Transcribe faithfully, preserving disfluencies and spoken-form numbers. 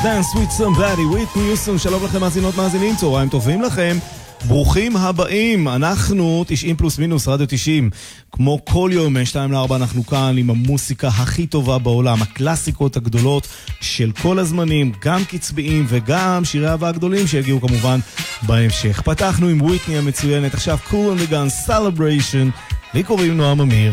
Dance with Somebody, with Newsom. שלום לכם מאזינות מאזינים, צהריים טובים לכם, ברוכים הבאים. אנחנו תשעים פלוס מינוס רדיו תשעים, כמו כל יום שתיים לארבע אנחנו כאן עם המוסיקה הכי טובה בעולם, הקלאסיקות הגדולות של כל הזמנים, גם קצביים וגם שירי אהבה הגדולים שיגיעו כמובן בהמשך. פתחנו עם וויטני המצוינת, עכשיו Cool and the Gun Celebration, לי קוראים נועם אמיר.